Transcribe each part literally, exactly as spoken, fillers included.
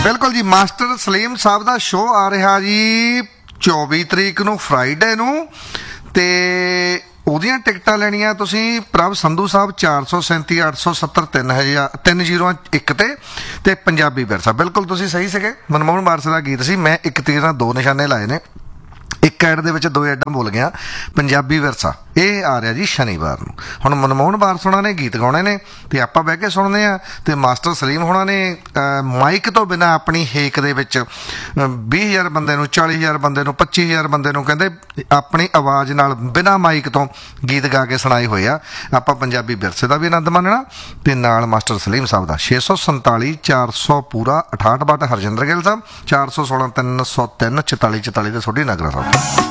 ਬਿਲਕੁਲ ਜੀ, ਮਾਸਟਰ ਸਲੀਮ ਸਾਹਿਬ ਦਾ ਸ਼ੋਅ ਆ ਰਿਹਾ ਜੀ ਚੌਵੀ ਤਰੀਕ ਨੂੰ ਫਰਾਈਡੇ ਨੂੰ, ਤੇ ਉਹਦੀਆਂ ਟਿਕਟਾਂ ਲੈਣੀਆਂ ਤੁਸੀਂ ਪ੍ਰਭ ਸੰਧੂ ਸਾਹਿਬ ਚਾਰ ਸੌ ਸੈਂਤੀ ਅੱਠ ਸੌ ਸੱਤਰ ਤਿੰਨ ਹਜ਼ਾਰ ਤਿੰਨ ਜ਼ੀਰੋ ਇੱਕ ਤੇ ਤੇ ਪੰਜਾਬੀ ਵਿਰਸਾ। ਬਿਲਕੁਲ ਤੁਸੀਂ ਸਹੀ ਸੀਗੇ, ਮਨਮੋਹਨ ਵਾਰਸ ਦਾ ਗੀਤ ਸੀ। ਮੈਂ ਇੱਕ ਤੀਰ ਨਾਲ ਦੋ ਨਿਸ਼ਾਨੇ ਲਾਏ ਨੇ, ਇੱਕ ਐਡ ਦੇ ਵਿੱਚ ਦੋ ਐਡਾਂ ਬੋਲ ਗਿਆ। ਪੰਜਾਬੀ ਵਿਰਸਾ ਇਹ ਆ ਰਿਹਾ ਜੀ ਸ਼ਨੀਵਾਰ ਨੂੰ। ਹੁਣ ਮਨਮੋਹਨ ਵਾਰਸ ਹੋਣਾ ਨੇ ਗੀਤ ਗਾਉਣੇ ਨੇ ਤੇ ਆਪਾਂ ਬਹਿ ਕੇ ਸੁਣਦੇ ਆ, ਤੇ ਮਾਸਟਰ ਸਲੀਮ ਹੋਣਾ ਨੇ ਮਾਈਕ ਤੋਂ ਬਿਨਾਂ ਆਪਣੀ ਹੇਕ ਦੇ ਵਿੱਚ ਵੀਹ ਹਜ਼ਾਰ ਬੰਦੇ ਨੂੰ, ਚਾਲੀ ਹਜ਼ਾਰ ਬੰਦੇ ਨੂੰ, ਪੱਚੀ ਹਜ਼ਾਰ ਬੰਦੇ ਨੂੰ ਕਹਿੰਦੇ ਆਪਣੀ ਆਵਾਜ਼ ਨਾਲ ਬਿਨਾਂ ਮਾਈਕ ਤੋਂ ਗੀਤ ਗਾ ਕੇ ਸੁਣਾਏ ਹੋਏ ਆ। ਆਪਾਂ ਪੰਜਾਬੀ ਵਿਰਸੇ ਦਾ ਵੀ ਆਨੰਦ ਮਾਣਨਾ ਤੇ ਨਾਲ ਮਾਸਟਰ ਸਲੀਮ ਸਾਹਿਬ ਦਾ। ਛੇ ਸੌ ਸੰਤਾਲੀ ਚਾਰ ਸੌ ਪੂਰਾ ਅਠਾਹਠ ਬਾਟ ਹਰਜਿੰਦਰ ਗਿੱਲ ਸਾਹਿਬ, ਚਾਰ ਸੌ ਸੋਲਾਂ ਤਿੰਨ ਸੌ ਤਿੰਨ ਚੁਤਾਲੀ ਚੁਤਾਲੀ ਤੇ ਸੋਢੀ ਨਗਰਾ ਸਾਹਿਬ।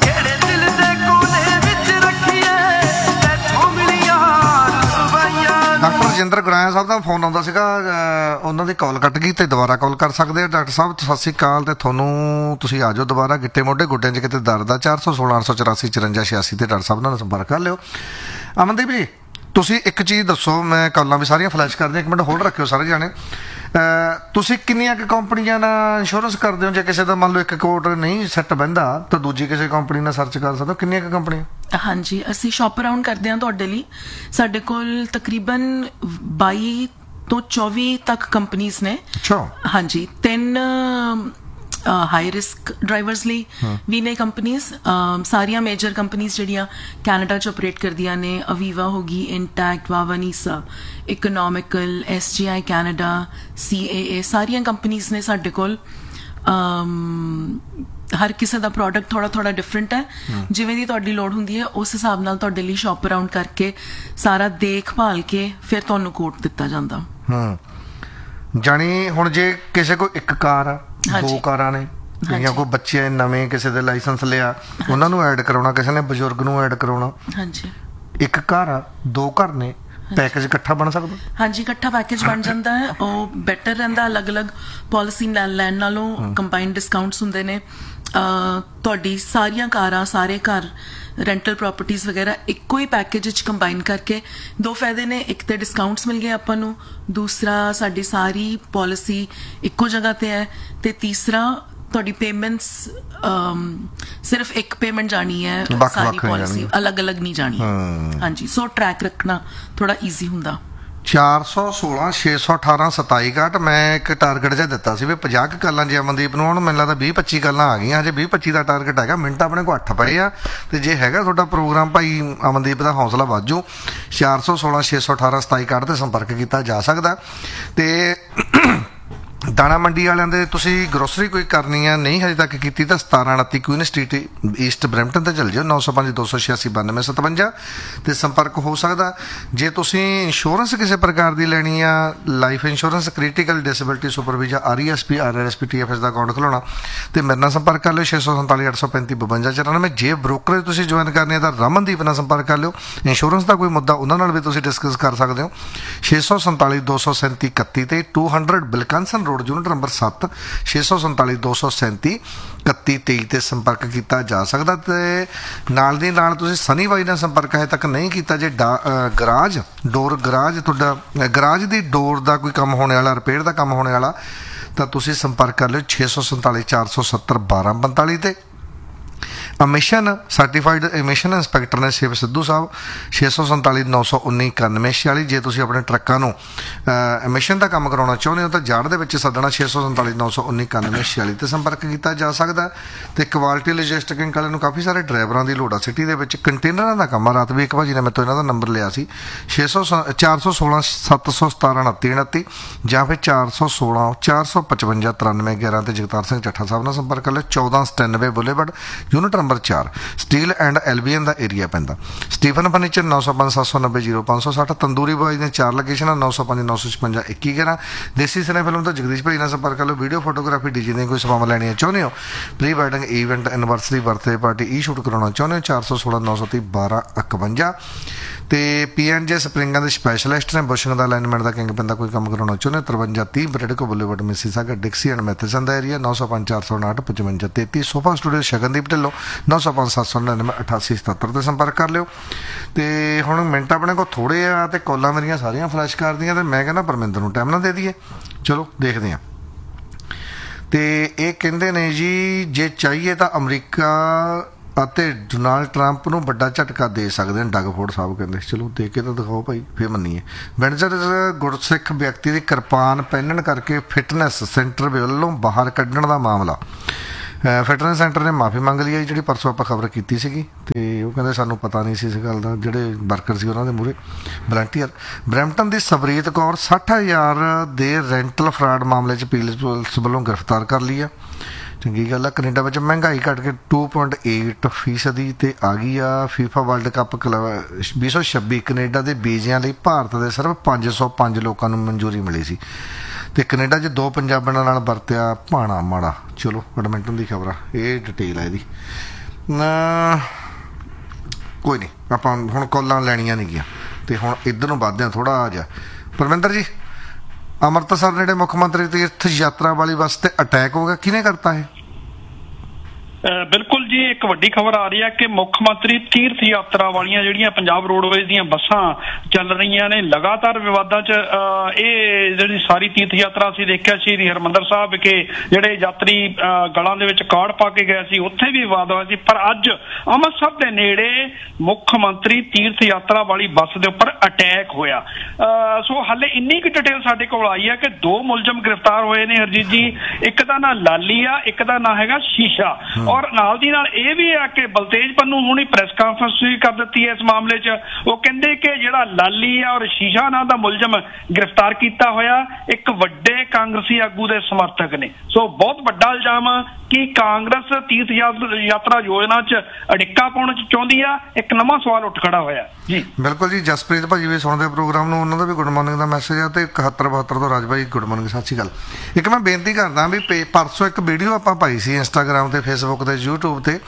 ਡਾਕਟਰ ਰਜਿੰਦਰ ਗੁਰਾਇਆ ਸਾਹਿਬ ਦਾ ਫੋਨ ਆਉਂਦਾ ਸੀਗਾ, ਉਹਨਾਂ ਦੀ ਕਾਲ ਕੱਟ ਗਈ ਤੇ ਦੁਬਾਰਾ ਕਾਲ ਕਰ ਸਕਦੇ ਆ। ਡਾਕਟਰ ਸਾਹਿਬ ਸਤਿ ਸ਼੍ਰੀ ਅਕਾਲ, ਤੇ ਤੁਹਾਨੂੰ ਤੁਸੀਂ ਆ ਜਾਓ ਦੁਬਾਰਾ। ਗਿੱਟੇ ਮੋਢੇ ਗੋਡਿਆਂ 'ਚ ਕਿਤੇ ਦਰਦ ਆ, ਚਾਰ ਸੌ ਸੋਲਾਂ ਅੱਠ ਸੌ ਚੁਰਾਸੀ ਚੁਰੰਜਾ ਛਿਆਸੀ ਤੇ ਡਾਕਟਰ ਸਾਹਿਬ ਨਾਲ ਸੰਪਰਕ ਕਰ ਲਿਓ। ਅਮਨਦੀਪ ਜੀ ਤੁਸੀਂ ਇੱਕ ਚੀਜ਼ ਦੱਸੋ, ਮੈਂ ਕਾਲਾਂ ਵੀ ਸਾਰੀਆਂ ਫਲੈਸ਼ ਕਰਦੀਆਂ, ਇੱਕ ਮਿੰਟ ਹੋਲਡ ਰੱਖਿਓ ਸਾਰੇ ਜਾਣੇ। ਤੁਸੀਂ ਕਿੰਨੀਆਂ ਕੁ ਕੰਪਨੀਆਂ ਨਾਲ ਇੰਸ਼ੋਰੈਂਸ ਕਰਦੇ ਹੋ? ਜੇ ਕਿਸੇ ਦਾ ਮੰਨ ਲਓ ਇੱਕ ਕੋਡ ਨਹੀਂ ਸੈੱਟ ਬਹਿੰਦਾ ਤਾਂ ਦੂਜੀ ਕਿਸੇ ਕੰਪਨੀ ਨਾਲ ਸਰਚ ਕਰ ਸਕਦੇ ਹੋ? ਕਿੰਨੀਆਂ ਕੁ ਕੰਪਨੀਆਂ? ਹਾਂਜੀ, ਅਸੀਂ ਸ਼ੌਪ ਅਰਾਊਂਡ ਕਰਦੇ ਹਾਂ ਤੁਹਾਡੇ ਲਈ। ਸਾਡੇ ਕੋਲ ਤਕਰੀਬਨ ਬਾਈ ਤੋਂ ਚੌਵੀ ਤੱਕ ਕੰਪਨੀਜ਼ ਨੇ। ਅੱਛਾ। ਹਾਂਜੀ, ਤਿੰਨ ਹਾਈ ਰਿਸਕ ਡਰਾਈਵਰਸ ਲਈ ਵੀ ਨੇ ਕੰਪਨੀਜ਼। ਸਾਰੀਆਂ ਮੇਜਰ ਕੰਪਨੀਜ਼ ਜਿਹੜੀਆਂ ਕੈਨੇਡਾ 'ਚ ਆਪਰੇਟ ਕਰਦੀਆਂ ਨੇ, ਅਵੀਵਾ ਹੋ ਗਈ, ਇੰਟੈਕਟ, ਵਾਵਾਨੀਸਾ, ਇਕਨੋਮਿਕਲ, ਐਸ ਜੀ ਆਈ ਕੈਨੇਡਾ, ਸੀ ਏ ਏ, ਸਾਰੀਆਂ ਕੰਪਨੀਜ਼ ਨੇ ਸਾਡੇ ਕੋਲ। ਹਰ ਕਿਸੇ ਦਾ ਪ੍ਰੋਡਕਟ ਥੋੜਾ ਥੋੜਾ ਡਿਫਰੈਂਟ ਹੈ। ਜਿਵੇਂ ਦੀ ਤੁਹਾਡੀ ਲੋੜ ਹੁੰਦੀ ਹੈ ਉਸ ਹਿਸਾਬ ਨਾਲ ਤੁਹਾਡੇ ਲਈ ਸ਼ੌਪ ਅਰਾਊਂਡ ਕਰਕੇ ਸਾਰਾ ਦੇਖਭਾਲ ਕੇ ਫਿਰ ਤੁਹਾਨੂੰ ਕੋਟ ਦਿੱਤਾ ਜਾਂਦਾ। ਹੂੰ, ਜਾਣੀ ਹੁਣ ਜੇ ਕਿਸੇ ਕੋਲ ਇੱਕ ਕਾਰ ਆ, ਦੋ ਕਾਰਾਂ ਨੇ, ਜਾਂ ਕੋਈ ਬੱਚੇ ਨਵੇਂ ਕਿਸੇ ਦੇ ਲਾਇਸੈਂਸ ਲਿਆ, ਉਹਨਾਂ ਨੂੰ ਐਡ ਕਰਾਉਣਾ, ਕਿਸੇ ਨੇ ਬਜ਼ੁਰਗ ਨੂੰ ਐਡ ਕਰਾਉਣਾ। ਹਾਂਜੀ, ਇੱਕ ਘਰ ਆ, ਦੋ ਘਰ ਨੇ, ਪੈਕੇਜ ਇਕੱਠਾ ਬਣ ਸਕਦਾ? ਹਾਂਜੀ, ਇਕੱਠਾ ਪੈਕੇਜ ਬਣ ਜਾਂਦਾ ਹੈ। ਉਹ ਬੈਟਰ ਰਹਿੰਦਾ, ਅਲੱਗ-ਅਲੱਗ ਪਾਲਿਸੀ ਲੈਣ ਨਾਲੋਂ ਕੰਬਾਈਨਡ ਡਿਸਕਾਊਂਟਸ ਹੁੰਦੇ ਨੇ। ਤੁਹਾਡੀ ਸਾਰੀਆਂ ਕਾਰਾਂ, ਸਾਰੇ ਘਰ, ਰੈਂਟਲ ਪ੍ਰੋਪਰਟੀਜ਼ ਵਗੈਰਾ ਇੱਕੋ ਹੀ ਪੈਕੇਜ ਵਿੱਚ ਕੰਬਾਈਨ ਕਰਕੇ ਦੋ ਫਾਇਦੇ ਨੇ। ਇੱਕ ਤੇ ਡਿਸਕਾਊਂਟਸ ਮਿਲ ਗਏ ਆਪਾਂ ਨੂੰ, ਦੂਸਰਾ ਸਾਡੀ ਸਾਰੀ ਪਾਲਿਸੀ ਇੱਕੋ ਜਗ੍ਹਾ ਤੇ ਹੈ, ਤੇ ਤੀਸਰਾ ਤੁਹਾਡੀ ਪੇਮੈਂਟਸ ਸਿਰਫ ਇੱਕ ਪੇਮੈਂਟ ਜਾਣੀ ਹੈ, ਸਾਰੀ ਪਾਲਿਸੀ ਅਲੱਗ-ਅਲੱਗ ਨਹੀਂ ਜਾਣੀ। ਹਾਂਜੀ, ਸੋ ਟਰੈਕ ਰੱਖਣਾ ਥੋੜਾ ਈਜ਼ੀ ਹੁੰਦਾ। ਚਾਰ ਸੌ ਸੋਲਾਂ ਛੇ ਸੌ ਅਠਾਰਾਂ ਸਤਾਈ ਇਕਾਹਠ ਮੈਂ ਇੱਕ ਟਾਰਗੇਟ ਜਿਹਾ ਦਿੱਤਾ ਸੀ ਵੀ ਪੰਜਾਹ ਕੁ ਕਾਲਾਂ ਜੇ ਅਮਨਦੀਪ ਨੂੰ, ਹੁਣ ਮੈਨੂੰ ਲੱਗਦਾ ਵੀਹ ਪੱਚੀ ਕਾਲਾਂ ਆ ਗਈਆਂ। ਹਜੇ ਵੀਹ ਪੱਚੀ ਦਾ ਟਾਰਗੇਟ ਹੈਗਾ। ਮਿੰਟ ਆਪਣੇ ਕੋਲ ਅੱਠ ਪਏ ਆ, ਤੇ ਜੇ ਹੈਗਾ ਤੁਹਾਡਾ ਪ੍ਰੋਗਰਾਮ ਭਾਈ ਅਮਨਦੀਪ ਦਾ ਹੌਸਲਾ ਵਾਜੂ। ਚਾਰ ਸੌ ਸੋਲਾਂ ਛੇ ਸੌ ਅਠਾਰਾਂ ਸਤਾਈ ਇਕਾਹਠ 'ਤੇ ਸੰਪਰਕ ਕੀਤਾ ਜਾ ਸਕਦਾ। ਤੇ ਦਾਣਾ ਮੰਡੀ ਵਾਲਿਆਂ ਦੇ ਤੁਸੀਂ ਗਰੋਸਰੀ ਕੋਈ ਕਰਨੀ ਆ, ਨਹੀਂ ਹਜੇ ਤੱਕ ਕੀਤੀ, ਤਾਂ ਸਤਾਰਾਂ ਉਨੱਤੀ ਕੁਈਨ ਸਟਰੀਟ ਈਸਟ ਬਰੈਂਪਟਨ 'ਤੇ ਚੱਲ ਜਾਓ। ਨੌ ਸੌ ਪੰਜ ਦੋ ਸੌ ਛਿਆਸੀ ਬਾਨਵੇਂ ਸਤਵੰਜਾ 'ਤੇ ਸੰਪਰਕ ਹੋ ਸਕਦਾ। ਜੇ ਤੁਸੀਂ ਇੰਸ਼ੋਰੈਂਸ ਕਿਸੇ ਪ੍ਰਕਾਰ ਦੀ ਲੈਣੀ ਆ, life insurance, critical disability ਸੁਪਰਵੀਜ਼ਾ, R E S P, R R S P, T F S ਦਾ ਅਕਾਊਂਟ ਖੁਲਾਉਣਾ, ਤੇ ਮੇਰੇ ਨਾਲ ਸੰਪਰਕ ਕਰ ਲਿਓ। ਛੇ ਸੌ ਸੰਤਾਲੀ ਅੱਠ ਸੌ ਪੈਂਤੀ ਬਵੰਜਾ ਚੁਰਾਨਵੇਂ। ਜੇ ਬ੍ਰੋਕਰੇਜ ਤੁਸੀਂ ਜੁਆਇਨ ਕਰਨੀ ਹੈ ਤਾਂ ਰਮਨਦੀਪ ਨਾਲ ਸੰਪਰਕ ਕਰ ਲਿਓ। ਇੰਸ਼ੋਰੈਂਸ ਦਾ ਕੋਈ ਮੁੱਦਾ ਉਹਨਾਂ ਨਾਲ ਵੀ ਤੁਸੀਂ ਡਿਸਕਸ ਕਰ ਸਕਦੇ ਹੋ। ਛੇ ਸੌ ਸੰਤਾਲੀ ਦੋ ਸੌ ਸੈਂਤੀ ਇਕੱਤੀ ਤੇ two hundred ਬਿਲਕਨਸਨ road, unit number ਸੱਤ, ਛੇ ਸੌ ਸੰਤਾਲੀ ਦੋ ਸੌ ਸੈਂਤੀ ਇਕੱਤੀ ਤੇਈ 'ਤੇ ਸੰਪਰਕ ਕੀਤਾ ਜਾ ਸਕਦਾ। ਤੇ ਨਾਲ ਦੀ ਨਾਲ ਤੁਸੀਂ ਸਨੀ ਬਾਈ ਨਾਲ ਸੰਪਰਕ ਹਜੇ ਤੱਕ ਨਹੀਂ ਕੀਤਾ। ਜੇ ਡਾ ਗਰਾਜ ਡੋਰ ਗਰਾਜ ਤੁਹਾਡਾ ਗਰਾਜ ਦੀ ਡੋਰ ਦਾ ਕੋਈ ਕੰਮ ਹੋਣੇ ਵਾਲਾ, ਰਿਪੇਅਰ ਦਾ ਕੰਮ ਹੋਣੇ ਵਾਲਾ, ਤਾਂ ਤੁਸੀਂ ਸੰਪਰਕ ਕਰ ਲਿਓ ਛੇ ਸੌ ਸੰਤਾਲੀ ਚਾਰ ਸੌ ਸੱਤਰ ਬਾਰਾਂ ਪੰਤਾਲੀ 'ਤੇ। ਅਮਿਸ਼ਨ ਸਰਟੀਫਾਈਡ ਐਮਿਸ਼ਨ ਇੰਸਪੈਕਟਰ ਨੇ ਸ਼ਿਵ ਸਿੱਧੂ ਸਾਹਿਬ, ਛੇ ਸੌ ਸੰਤਾਲੀ ਨੌ ਸੌ ਉੱਨੀ ਇਕਾਨਵੇਂ ਛਿਆਲੀ। ਜੇ ਤੁਸੀਂ ਆਪਣੇ ਟਰੱਕਾਂ ਨੂੰ ਐਮਿਸ਼ਨ ਦਾ ਕੰਮ ਕਰਾਉਣਾ ਚਾਹੁੰਦੇ ਹੋ ਤਾਂ ਜਾੜ ਦੇ ਵਿੱਚ ਸੱਦਣਾ ਛੇ ਸੌ ਸੰਤਾਲੀ ਨੌ ਸੌ ਉੱਨੀ ਇਕਾਨਵੇਂ ਛਿਆਲੀ 'ਤੇ ਸੰਪਰਕ ਕੀਤਾ ਜਾ ਸਕਦਾ। ਅਤੇ ਕੁਆਲਿਟੀ ਲੌਜਿਸਟਿਕਿੰਗ ਵਾਲਿਆਂ ਨੂੰ ਕਾਫੀ ਸਾਰੇ ਡਰਾਈਵਰਾਂ ਦੀ ਲੋੜ ਆ ਸਿਟੀ ਦੇ ਵਿੱਚ। ਕੰਟੇਨਰਾਂ ਦਾ ਕੰਮ ਆ। ਰਾਤ ਵੀ ਇੱਕ ਭਾਜੀ ਨੇ ਮੇਰੇ ਤੋਂ ਇਹਨਾਂ ਦਾ ਨੰਬਰ ਲਿਆ ਸੀ, ਛੇ ਸੌ ਚਾਰ ਸੌ ਸੋਲਾਂ ਸੱਤ ਸੌ ਸਤਾਰਾਂ ਉਨੱਤੀ ਉਨੱਤੀ, ਜਾਂ ਫਿਰ ਚਾਰ ਸੌ ਸੋਲਾਂ ਚਾਰ ਸੌ ਪਚਵੰਜਾ ਤਰਾਨਵੇਂ ਗਿਆਰਾਂ 'ਤੇ ਜਗਤਾਰ ਸਿੰਘ ਚੱਠਾ ਸਾਹਿਬ ਨਾਲ ਸੰਪਰਕ ਕਰ ਲਿਓ। ਚੌਦਾਂ ਸਟੈਨਵੇ ਬੁਲੇਵਰਡ, ਯੂਨਿਟ ਨੰਬਰ ਚਾਰ, ਸਟੀਲ ਐਂਡ ਐਲਬੀਐਨ ਦਾ ਏਰੀਆ ਪੈਂਦਾ। ਸਟੀਫਨ ਫਰਨੀਚਰ ਨੌ ਸੌ ਪੰਜ ਸੱਤ ਸੌ ਨੱਬੇ ਜ਼ੀਰੋ ਪੰਜ ਸੌ ਸੱਠ। ਤੰਦੂਰੀ ਬॉयਜ਼ ਦੀਆਂ ਚਾਰ ਲੋਕੇਸ਼ਨਾਂ, ਨੌ ਸੌ ਪੰਜ ਨੌ ਸੌ ਛਪੰਜਾ ਇੱਕੀ ਗਿਆਰਾਂ। ਦੇਸੀ ਸਿਨੇ ਫਿਲਮ ਤੋਂ ਜਗਦੀਸ਼ ਭਾਈ ਨਾਲ ਸੰਪਰਕ ਕਰ ਲਓ। ਵੀਡੀਓ ਫੋਟੋਗ੍ਰਾਫੀ ਡੀ ਜੀ ਦੀਆਂ ਕੋਈ ਸੇਵਾਵਾਂ ਲੈਣੀਆਂ ਚਾਹੁੰਦੇ ਹੋ, pre wedding event, anniversary, birthday party, ਈ ਸ਼ੂਟ ਕਰਾਉਣਾ ਚਾਹੁੰਦੇ ਹੋ, ਚਾਰ ਸੌ ਸੋਲਾਂ ਨੌ ਸੌ ਤੀਹ ਬਾਰਾਂ ਇਕਵੰਜਾ। ਤੇ ਪੀ ਐਨ ਜੇ ਸਪਰਿੰਗਾਂ ਦੇ ਸਪੈਸ਼ਲਿਸਟ ਨੇ। ਬੁਸ਼ਿੰਗ ਦਾ ਅਲਾਈਨਮੈਂਟ ਦਾ ਕਿੰਗ ਪੈਨ ਦਾ ਕੋਈ ਕੰਮ ਕਰਾਉਣਾ ਚਾਹੁੰਦੇ ਹੋ, ਤਰਵੰਜਾ ਤੀਹ ਬ੍ਰੈਡਕੋ boulevard, Mississauga, ਡਿਕਸੀ and Matheson the area, ਨੌ ਸੌ ਪੰਜ ਚਾਰ ਸੌ ਉਨਾਹਠ ਪਚਵੰਜਾ ਤੇਤੀ। ਸੋਫਾ ਸਟੂਡੀਓ ਸ਼ਗਨਦੀਪ ਢਿੱਲੋਂ, ਨੌ ਸੌ ਪੰਜ ਸੱਤ ਸੌ ਨੜਿਨਵੇਂ ਅਠਾਸੀ ਸਤੱਤਰ 'ਤੇ ਸੰਪਰਕ ਕਰ ਲਿਓ। ਤੇ ਹੁਣ ਮਿੰਟ ਆਪਣੇ ਕੋਲ ਥੋੜ੍ਹੇ ਆ, ਤੇ ਕਾਲਾਂ ਮੇਰੀਆਂ ਸਾਰੀਆਂ ਫਲੈਸ਼ ਕਰਦੀਆਂ, ਤੇ ਮੈਂ ਕਹਿੰਦਾ ਪਰਮਿੰਦਰ ਨੂੰ ਟਾਈਮ ਨਾ ਦੇ ਦਈਏ। ਚਲੋ ਦੇਖਦੇ ਹਾਂ। ਤੇ ਇਹ ਕਹਿੰਦੇ ਨੇ ਜੀ ਜੇ ਚਾਹੀਏ ਤਾਂ ਅਮਰੀਕਾ ਅਤੇ ਡੋਨਾਲਡ ਟਰੰਪ ਨੂੰ ਵੱਡਾ ਝਟਕਾ ਦੇ ਸਕਦੇ ਨੇ। ਡਗਫੋਰਡ ਸਾਹਿਬ ਕਹਿੰਦੇ ਚਲੋ ਦੇ ਕੇ ਤਾਂ ਦਿਖਾਓ ਭਾਈ, ਫਿਰ ਮੰਨੀਏ। ਵਿੰਡਸਰ ਗੁਰਸਿੱਖ ਵਿਅਕਤੀ ਦੀ ਕਿਰਪਾਨ ਪਹਿਨਣ ਕਰਕੇ ਫਿਟਨੈਸ ਸੈਂਟਰ ਵੱਲੋਂ ਬਾਹਰ ਕੱਢਣ ਦਾ ਮਾਮਲਾ। ਫਿਟਨੈਸ ਸੈਂਟਰ ਨੇ ਮਾਫੀ ਮੰਗ ਲਈ ਹੈ, ਜਿਹੜੀ ਪਰਸੋਂ ਆਪਾਂ ਖਬਰ ਕੀਤੀ ਸੀਗੀ, ਤੇ ਉਹ ਕਹਿੰਦੇ ਸਾਨੂੰ ਪਤਾ ਨਹੀਂ ਸੀ ਇਸ ਗੱਲ ਦਾ, ਜਿਹੜੇ ਵਰਕਰ ਸੀ ਉਹਨਾਂ ਦੇ ਮੂਹਰੇ ਵਲੰਟੀਅਰ। ਬਰੈਂਪਟਨ ਦੀ ਸਵਰੀਤ ਕੌਰ ਸੱਠ ਹਜ਼ਾਰ ਦੇ ਰੈਂਟਲ ਫਰਾਡ ਮਾਮਲੇ 'ਚ ਪੁਲਿਸ ਵੱਲੋਂ ਗ੍ਰਿਫਤਾਰ ਕਰ ਲਈ ਆ। ਚੰਗੀ ਗੱਲ ਆ। ਕੈਨੇਡਾ ਵਿੱਚ ਮਹਿੰਗਾਈ ਘਟ ਕੇ ਟੂ ਪੁਆਇੰਟ ਏਟ ਫੀਸਦੀ ਤੇ ਆ ਗਈ ਆ। ਫੀਫਾ ਵਰਲਡ ਕੱਪ ਕਲੱਬ ਵੀਹ ਸੌ ਛੱਬੀ ਕੈਨੇਡਾ ਦੇ ਵੀਜ਼ਿਆਂ ਲਈ ਭਾਰਤ ਦੇ ਸਿਰਫ ਪੰਜ ਸੌ ਪੰਜ ਲੋਕਾਂ ਨੂੰ ਮਨਜ਼ੂਰੀ ਮਿਲੀ ਸੀ, ਤੇ ਕੈਨੇਡਾ 'ਚ ਦੋ ਪੰਜਾਬੀਆਂ ਨਾਲ ਵਰਤਿਆ ਭਾਣਾ ਮਾੜਾ। ਚਲੋ ਐਡਮਿੰਟਨ ਦੀ ਖਬਰ ਆ, ਇਹ ਡਿਟੇਲ ਆ ਇਹਦੀ। ਕੋਈ ਨਹੀਂ, ਆਪਾਂ ਹੁਣ ਕਾਲਾਂ ਲੈਣੀਆਂ ਨਹੀਂ ਗੀਆਂ, ਤੇ ਹੁਣ ਇੱਧਰ ਨੂੰ ਵੱਧਦੇ ਹਾਂ ਥੋੜ੍ਹਾ ਜਿਹਾ। ਪਰਮਿੰਦਰ ਜੀ, ਅੰਮ੍ਰਿਤਸਰ ਨੇੜੇ ਮੁੱਖ ਮੰਤਰੀ ਤੀਰਥ ਯਾਤਰਾ ਵਾਲੀ ਬੱਸ ਤੇ ਅਟੈਕ ਹੋ ਗਿਆ, ਕਿਹਨੇ ਕਰਤਾ ਇਹ? ਬਿਲਕੁਲ ਜੀ, ਇੱਕ ਵੱਡੀ ਖਬਰ ਆ ਰਹੀ ਹੈ ਕਿ ਮੁੱਖ ਮੰਤਰੀ ਤੀਰਥ ਯਾਤਰਾ ਵਾਲੀਆਂ ਜਿਹੜੀਆਂ ਪੰਜਾਬ ਰੋਡਵੇਜ਼ ਦੀਆਂ ਬੱਸਾਂ ਚੱਲ ਰਹੀਆਂ ਨੇ, ਲਗਾਤਾਰ ਵਿਵਾਦਾਂ 'ਚ ਇਹ ਜਿਹੜੀ ਸਾਰੀ ਤੀਰਥ ਯਾਤਰਾ ਅਸੀਂ ਦੇਖਿਆ ਸ਼੍ਰੀ ਹਰਿਮੰਦਰ ਸਾਹਿਬ ਵਿਖੇ ਜਿਹੜੇ ਯਾਤਰੀ ਗਲਾਂ ਦੇ ਵਿੱਚ ਕਾਰਡ ਪਾ ਕੇ ਗਏ ਸੀ, ਉੱਥੇ ਵੀ ਵਿਵਾਦ ਹੋਇਆ ਸੀ। ਪਰ ਅੱਜ ਅੰਮ੍ਰਿਤਸਰ ਦੇ ਨੇੜੇ ਮੁੱਖ ਮੰਤਰੀ ਤੀਰਥ ਯਾਤਰਾ ਵਾਲੀ ਬੱਸ ਦੇ ਉੱਪਰ ਅਟੈਕ ਹੋਇਆ। ਸੋ ਹਾਲੇ ਇੰਨੀ ਕੁ ਡਿਟੇਲ ਸਾਡੇ ਕੋਲ ਆਈ ਹੈ ਕਿ ਦੋ ਮੁਲਜ਼ਮ ਗ੍ਰਿਫਤਾਰ ਹੋਏ ਨੇ ਹਰਜੀਤ ਜੀ। ਇੱਕ ਦਾ ਨਾਂ ਲਾਲੀ ਆ, ਇੱਕ ਦਾ ਨਾਂ ਹੈਗਾ ਸ਼ੀਸ਼ਾ। ਔਰ ਨਾਲ ਦੀ ਨਾਲ ਇਹ ਵੀ ਆ ਕਿ ਬਲਤੇਜ ਪੰਨੂ ਹੁਣੀ ਪ੍ਰੈਸ ਕਾਨਫਰੰਸ ਵੀ ਕਰ ਦਿੱਤੀ ਹੈ ਇਸ ਮਾਮਲੇ 'ਚ। ਉਹ ਕਹਿੰਦੇ ਕਿ ਜਿਹੜਾ ਲਾਲੀ ਆ ਔਰ ਸ਼ੀਸ਼ਾ ਨਾਂ ਦਾ ਮੁਲਜ਼ਮ ਗ੍ਰਿਫਤਾਰ ਕੀਤਾ ਹੋਇਆ ਇੱਕ ਵੱਡੇ ਕਾਂਗਰਸੀ ਆਗੂ ਦੇ ਸਮਰਥਕ ਨੇ। ਸੋ ਬਹੁਤ ਵੱਡਾ ਇਲਜ਼ਾਮ ਕਿ ਕਾਂਗਰਸ ਤੀਰਥ ਯਾਤਰਾ ਯੋਜਨਾ 'ਚ ਅੜਿੱਕਾ ਪਾਉਣ 'ਚ ਚਾਹੁੰਦੀ ਆ। ਇੱਕ ਨਵਾਂ ਸਵਾਲ ਉੱਠ ਖੜਾ ਹੋਇਆ ਜੀ। ਬਿਲਕੁਲ ਜੀ, ਜਸਪ੍ਰੀਤ ਭਾਜੀ ਵੀ ਸੁਣਦੇ ਪ੍ਰੋਗਰਾਮ ਨੂੰ, ਉਹਨਾਂ ਦਾ ਵੀ ਗੁੱਡ ਮਾਰਨਿੰਗ ਦਾ ਮੈਸੇਜ ਆ, ਤੇ ਇਕਹੱਤਰ ਬਹੱਤਰ ਤੋਂ ਰਾਜ ਭਾਈ ਗੁੱਡ ਮਾਰਨਿੰਗ, ਸਤਿ ਸ਼੍ਰੀ ਅਕਾਲ। ਇੱਕ ਮੈਂ ਬੇਨਤੀ ਕਰਦਾ ਵੀ ਪਰਸੋਂ ਇੱਕ ਵੀਡੀਓ ਆਪਾਂ ਪਾਈ ਸੀ ਇੰਸਟਾਗ੍ਰਾਮ ਤੇ, ਫੇਸਬੁੱਕ ਤੇ, ਯੂਟਿਊਬ ਤੇ,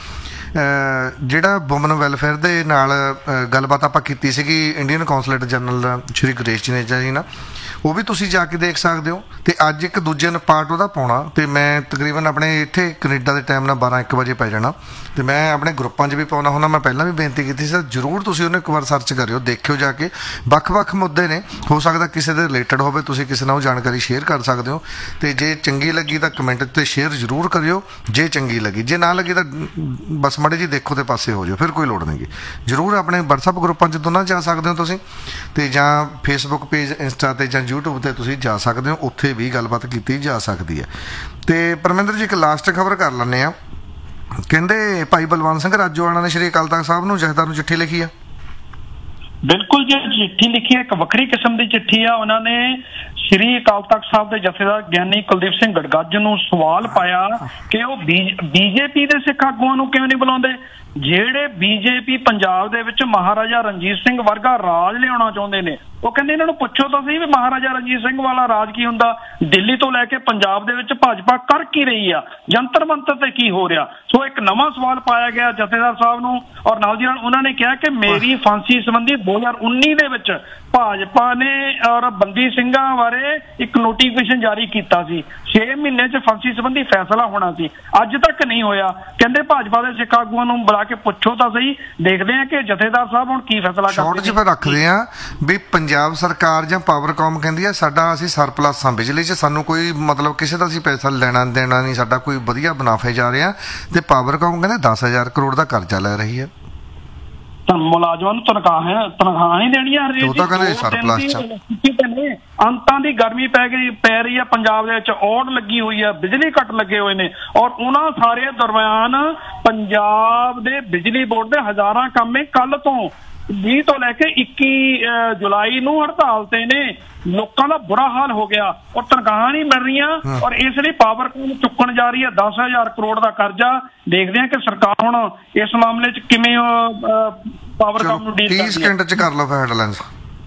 ਜਿਹੜਾ ਵੂਮਨ ਵੈਲਫੇਅਰ ਦੇ ਨਾਲ ਗੱਲਬਾਤ ਆਪਾਂ ਕੀਤੀ ਸੀਗੀ ਇੰਡੀਅਨ ਕੌਂਸਲੇਟ ਜਨਰਲ ਸ਼੍ਰੀ ਗੁਰੇਸ਼ ਜਨੇਜਾ ਜੀ ਨਾਲ, ਉਹ ਵੀ ਤੁਸੀਂ ਜਾ ਕੇ ਦੇਖ ਸਕਦੇ ਹੋ। ਤੇ ਅੱਜ ਇੱਕ ਦੂਜੇ ਨੂੰ ਪਾਰਟ ਉਹਦਾ ਪਾਉਣਾ, ਤੇ ਮੈਂ ਤਕਰੀਬਨ ਆਪਣੇ ਇੱਥੇ ਕੈਨੇਡਾ ਦੇ ਟਾਈਮ ਨਾਲ ਬਾਰਾਂ ਇੱਕ ਵਜੇ ਪੈ ਜਾਣਾ, ਤੇ ਮੈਂ ਆਪਣੇ ਗਰੁੱਪਾਂ 'ਚ ਵੀ ਪਾਉਣਾ ਹੁੰਦਾ। ਮੈਂ ਪਹਿਲਾਂ ਵੀ ਬੇਨਤੀ ਕੀਤੀ ਸੀ, ਜ਼ਰੂਰ ਤੁਸੀਂ ਉਹਨੂੰ ਇੱਕ ਵਾਰ ਸਰਚ ਕਰਿਓ, ਦੇਖਿਓ ਜਾ ਕੇ। ਵੱਖ-ਵੱਖ ਮੁੱਦੇ ਨੇ, ਹੋ ਸਕਦਾ ਕਿਸੇ ਦੇ ਰਿਲੇਟਡ ਹੋਵੇ, ਤੁਸੀਂ ਕਿਸੇ ਨਾਲ ਉਹ ਜਾਣਕਾਰੀ ਸ਼ੇਅਰ ਕਰ ਸਕਦੇ ਹੋ। ਤੇ ਜੇ ਚੰਗੀ ਲੱਗੀ ਤਾਂ ਕਮੈਂਟ 'ਤੇ ਸ਼ੇਅਰ ਜ਼ਰੂਰ ਕਰਿਓ, ਜੇ ਚੰਗੀ ਲੱਗੀ। ਜੇ ਨਾ ਲੱਗੀ ਤਾਂ ਬਸ ਮਾੜੇ ਜੀ ਦੇਖੋ ਤੇ ਪਾਸੇ ਹੋ ਜਾਓ, ਫਿਰ ਕੋਈ ਲੋੜ ਨਹੀਂ ਗੀ। ਜ਼ਰੂਰ ਆਪਣੇ ਵਟਸਐਪ ਗਰੁੱਪਾਂ 'ਚ ਦੋਨਾਂ ਜਾ ਸਕਦੇ ਹੋ ਤੁਸੀਂ, ਤੇ ਜਾਂ ਫੇਸਬੁੱਕ ਪੇਜ ਇੰਸਟਾ 'ਤੇ ਜਾਂ ਯੂਟਿਊਬ 'ਤੇ ਤੁਸੀਂ ਜਾ ਸਕਦੇ ਹੋ, ਉੱਥੇ ਵੀ ਗੱਲਬਾਤ ਕੀਤੀ ਜਾ ਸਕਦੀ ਹੈ। ਤੇ ਪਰਮਿੰਦਰ ਜੀ, ਇੱਕ ਲਾਸਟ ਖਬਰ ਕਰ ਲੈਂਦੇ ਹਾਂ। ਕਹਿੰਦੇ ਭਾਈ ਬਲਵੰਤ ਸਿੰਘ ਰਾਜੋਆਣਾ ਨੇ ਸ਼੍ਰੀ ਅਕਾਲ ਤਖਤ ਸਾਹਿਬ ਨੂੰ ਜਥੇਦਾਰ ਨੂੰ ਚਿੱਠੀ ਲਿਖੀ ਆ। ਬਿਲਕੁਲ ਜੀ, ਚਿੱਠੀ ਲਿਖੀ ਹੈ, ਇੱਕ ਵੱਖਰੀ ਕਿਸਮ ਦੀ ਚਿੱਠੀ ਆ। ਉਹਨਾਂ ਨੇ ਸ਼੍ਰੀ ਅਕਾਲ ਤਖਤ ਸਾਹਿਬ ਦੇ ਜਥੇਦਾਰ ਗਿਆਨੀ ਕੁਲਦੀਪ ਸਿੰਘ ਗੜਗੱਜ ਨੂੰ ਸਵਾਲ ਪਾਇਆ ਕਿ ਉਹ ਬੀਜੇਪੀ ਦੇ ਸਿੱਖ ਆਗੂਆਂ ਨੂੰ ਕਿਉਂ ਨਹੀਂ ਬੁਲਾਉਂਦੇ, ਜਿਹੜੇ ਬੀਜੇਪੀ ਪੰਜਾਬ ਦੇ ਵਿੱਚ ਮਹਾਰਾਜਾ ਰਣਜੀਤ ਸਿੰਘ ਵਰਗਾ ਰਾਜ ਲਿਆਉਣਾ ਚਾਹੁੰਦੇ ਨੇ। ਉਹ ਕਹਿੰਦੇ ਇਹਨਾਂ ਨੂੰ ਪੁੱਛੋ ਤਾਂ ਸਹੀ ਵੀ ਮਹਾਰਾਜਾ ਰਣਜੀਤ ਸਿੰਘ ਵਾਲਾ ਰਾਜ ਕੀ ਹੁੰਦਾ, ਦਿੱਲੀ ਤੋਂ ਲੈ ਕੇ ਪੰਜਾਬ ਦੇ ਵਿੱਚ ਭਾਜਪਾ ਕਰ ਕੀ ਰਹੀ ਆ, ਜੰਤਰ ਮੰਤਰ ਤੇ ਕੀ ਹੋ ਰਿਹਾ। ਸੋ ਇੱਕ ਨਵਾਂ ਸਵਾਲ ਪਾਇਆ ਗਿਆ ਜਥੇਦਾਰ ਸਾਹਿਬ ਨੂੰ, ਔਰ ਨਾਲ ਦੀ ਨਾਲ ਉਹਨਾਂ ਨੇ ਕਿਹਾ ਕਿ ਮੇਰੀ ਫਾਂਸੀ ਸੰਬੰਧੀ ਦੋ ਹਜ਼ਾਰ ਉੱਨੀ ਦੇ ਵਿੱਚ ਭਾਜਪਾ ਨੇ ਔਰ ਬੰਦੀ ਸਿੰਘਾਂ ਬਾਰੇ ਇੱਕ ਨੋਟੀਫਿਕੇਸ਼ਨ ਜਾਰੀ ਕੀਤਾ ਸੀ, ਛੇ ਮਹੀਨੇ 'ਚ ਫਾਂਸੀ ਸੰਬੰਧੀ ਫੈਸਲਾ ਹੋਣਾ ਸੀ, ਅੱਜ ਤੱਕ ਨਹੀਂ ਹੋਇਆ। ਕਹਿੰਦੇ ਭਾਜਪਾ ਦੇ ਸਿੱਖ ਆਗੂਆਂ ਨੂੰ ਬੁਲਾ ਕੇ ਪੁੱਛੋ ਤਾਂ ਸਹੀ, ਦੇਖਦੇ ਆ ਕਿ ਜਥੇਦਾਰ ਸਾਹਿਬ ਹੁਣ ਕੀ ਫੈਸਲਾ ਕਰਦੇ ਨੇ। ਰੱਖਦੇ ਆ ਵੀ ਪੰਜਾਬ ਸਰਕਾਰ ਜਾਂ ਪਾਵਰਕਾਮ ਕਹਿੰਦੀ ਆ ਸਾਡਾ ਅਸੀਂ ਸਰਪਲਸ ਹਾਂ ਬਿਜਲੀ 'ਚ, ਸਾਨੂੰ ਕੋਈ ਮਤਲਬ ਕਿਸੇ ਦਾ ਅਸੀਂ ਪੈਸਾ ਲੈਣਾ ਦੇਣਾ ਨਹੀਂ, ਸਾਡਾ ਕੋਈ ਵਧੀਆ ਮੁਨਾਫੇ ਜਾ ਰਿਹਾ, ਤੇ ਪਾਵਰਕਾਮ ਕਹਿੰਦੇ ਦਸ ਹਜ਼ਾਰ ਕਰੋੜ ਦਾ ਕਰਜ਼ਾ ਲੈ ਰਹੀ ਹੈ। ਤਾਂ ਮੁਲਾਜ਼ਮਾਂ ਨੂੰ ਤਨਖਾਹਾਂ ਤਨਖਾਹਾਂ ਹੀ ਦੇਣੀਆਂ। ਉਹ ਤਾਂ ਕਹਿੰਦੇ ਸਰਪਲਸ 'ਚ ਅੰਤਾਂ ਦੀ ਗਰਮੀ ਪੈ ਗਈ ਪੈ ਰਹੀ ਹੈ ਪੰਜਾਬ ਦੇ ਵਿੱਚ, ਔੜ ਲੱਗੀ ਹੋਈ ਹੈ, ਬਿਜਲੀ ਕੱਟ ਲੱਗੇ ਹੋਏ ਨੇ, ਔਰ ਉਹਨਾਂ ਸਾਰੇ ਦਰਮਿਆਨ ਪੰਜਾਬ ਦੇ ਬਿਜਲੀ ਬੋਰਡ ਦੇ ਹਜ਼ਾਰਾਂ ਕਾਮੇ ਕੱਲ ਤੋਂ ਵੀਹ ਤੋਂ ਲੈ ਕੇ ਇੱਕੀ ਜੁਲਾਈ ਨੂੰ ਹੜਤਾਲ ਤੇ ਨੇ। ਲੋਕਾਂ ਦਾ ਬੁਰਾ ਹਾਲ ਹੋ ਗਿਆ, ਔਰ ਤਨਖਾਹਾਂ ਨਹੀਂ ਮਿਲ ਰਹੀਆਂ, ਔਰ ਇਸ ਲਈ ਪਾਵਰਕਾਮ ਚੁੱਕਣ ਜਾ ਰਹੀ ਹੈ ਦਸ ਹਜ਼ਾਰ ਕਰੋੜ ਦਾ ਕਰਜ਼ਾ। ਦੇਖਦੇ ਹਾਂ ਕਿ ਸਰਕਾਰ ਹੁਣ ਇਸ ਮਾਮਲੇ 'ਚ ਕਿਵੇਂ ਪਾਵਰਕਾਮ ਨੂੰ ਡੀਲ ਕਰਦੀ ਹੈ। ਤੀਹ ਸਕਿੰਟ 'ਚ ਕਰ ਲਓ ਹੈਡਲਾਈਨਸ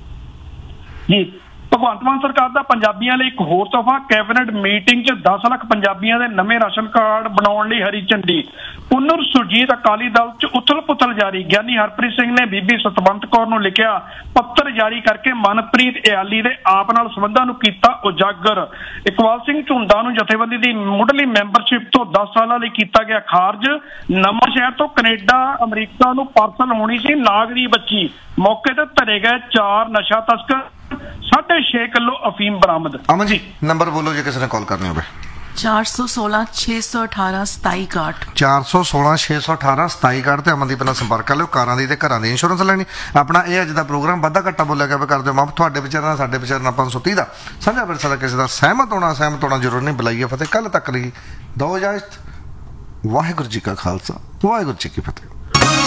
ਜੀ। ਭਗਵੰਤ ਮਾਨ ਸਰਕਾਰ ਦਾ ਪੰਜਾਬੀਆਂ ਲਈ ਇੱਕ ਹੋਰ ਤੋਹਫਾ, ਕੈਬਨਿਟ ਮੀਟਿੰਗ 'ਚ ਦਸ ਲੱਖ ਪੰਜਾਬੀਆਂ ਦੇ ਨਵੇਂ ਰਾਸ਼ਨ ਕਾਰਡ ਬਣਾਉਣ ਲਈ ਹਰੀ ਝੰਡੀ। ਪੁਨਰ ਸੁਰਜੀਤ ਅਕਾਲੀ ਦਲ 'ਚ ਉਥਲ ਪੁਥਲ ਜਾਰੀ, ਗਿਆਨੀ ਹਰਪ੍ਰੀਤ ਸਿੰਘ ਨੇ ਬੀਬੀ ਸਤਵੰਤ ਕੌਰ ਨੂੰ ਲਿਖਿਆ ਪੱਤਰ ਜਾਰੀ ਕਰਕੇ ਮਨਪ੍ਰੀਤ ਇਆਲੀ ਦੇ ਆਪ ਨਾਲ ਸੰਬੰਧਾਂ ਨੂੰ ਕੀਤਾ ਉਜਾਗਰ। ਇਕਬਾਲ ਸਿੰਘ ਝੁੰਦਾ ਨੂੰ ਜਥੇਬੰਦੀ ਦੀ ਮੁੱਢਲੀ ਮੈਂਬਰਸ਼ਿਪ ਤੋਂ ਦਸ ਸਾਲਾਂ ਲਈ ਕੀਤਾ ਗਿਆ ਖਾਰਜ। ਨਵਾਂ ਸ਼ਹਿਰ ਤੋਂ ਕੈਨੇਡਾ ਅਮਰੀਕਾ ਨੂੰ ਪਾਰਸਲ ਹੋਣੀ ਸੀ ਨਾਗਰੀ ਬੱਚੀ, ਮੌਕੇ ਤੇ ਧਰੇ ਗਏ ਚਾਰ ਨਸ਼ਾ ਤਸਕਰ, ਸਾਢੇ ਛੇ ਕਿਲੋ ਅਫੀਮ ਬਰਾਮਦ। ਅਮਨ ਜੀ ਨੰਬਰ ਬੋਲੋ ਜੇ ਕਿਸੇ ਨੇ ਕਾਲ ਕਰਨੀ ਹੋਵੇ। ਚਾਰ ਸੌ ਸੋਲਾਂ ਛੇ ਸੌ ਅਠਾਰਾਂ ਸਤਾਈ ਇਕਾਹਠ ਚਾਰ ਸੌ ਸੋਲਾਂ ਛੇ ਸੌ ਅਠਾਰਾਂ ਸਤਾਈ ਇਕਾਹਠ ਤੇ ਅਮਨਦੀਪ ਨਾਲ ਸੰਪਰਕ ਕਰ ਲਿਓ। ਕਾਰਾਂ ਦੀ ਤੇ ਘਰਾਂ ਦੀ ਇੰਸ਼ੋਰੈਂਸ ਲੈਣੀ। ਆਪਣਾ ਇਹ ਅੱਜ ਦਾ ਪ੍ਰੋਗਰਾਮ ਵਾਧਾ ਘੱਟਾ ਬੋਲਿਆ ਗਿਆ ਕਰ ਦਿਓ ਮਾਫ। ਤੁਹਾਡੇ ਵਿਚਾਰਾਂ ਸਾਡੇ ਵਿਚਾਰਾਂ ਪੰਜ ਸੌ ਤੀਹ ਦਾ ਸਾਂਝਾ ਵਿਰਸਾ ਦਾ ਕਿਸੇ ਦਾ ਸਹਿਮਤ ਹੋਣਾ ਸਹਿਮਤ ਹੋਣਾ ਜ਼ਰੂਰ ਨਹੀਂ। ਬੁਲਾਈਏ ਫਤਿਹ। ਕੱਲ ਤੱਕ ਲਈ ਦੋ ਇਜਾਜ਼ਤ। ਵਾਹਿਗੁਰੂ ਜੀ ਕਾ ਖਾਲਸਾ ਵਾਹਿਗੁਰੂ ਜੀ ਕੀ ਫਤਿਹ।